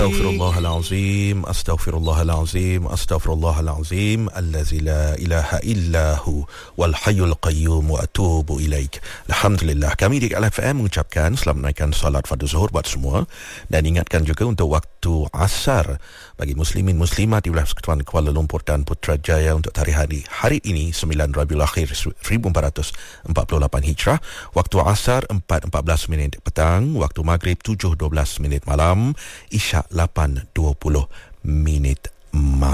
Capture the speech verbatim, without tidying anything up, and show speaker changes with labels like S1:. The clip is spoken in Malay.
S1: Astaghfirullahalazim, astaghfirullahalazim, astaghfirullahalazim, allazi la ilaha illahu wal hayyul qayyum wa atubu ilaik. Alhamdulillah, kami di L F M mengucapkan selamat menaikkan salat fardu zuhur buat semua dan ingatkan juga untuk waktu asar bagi muslimin muslimat di wilayah Persekutuan Kuala Lumpur dan Putrajaya untuk tarikh hari hari ini sembilan Rabiul Akhir seribu empat ratus empat puluh lapan Hijrah. Waktu asar empat empat belas minit petang, waktu maghrib tujuh dua belas minit malam, isyak lapan dua puluh minit malam.